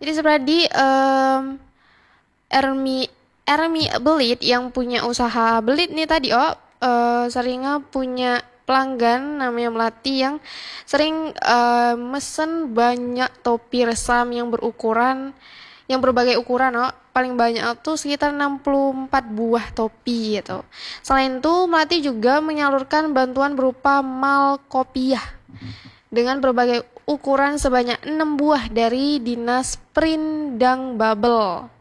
Jadi seperti Ermi Ermi Belit yang punya usaha belit nih tadi seringnya punya pelanggan namanya Melati yang sering mesen banyak topi resam yang berbagai ukuran paling banyak tuh sekitar 64 buah topi gitu. Selain itu Melati juga menyalurkan bantuan berupa mal kopiah dengan berbagai ukuran sebanyak 6 buah dari Dinas Prindang Babel.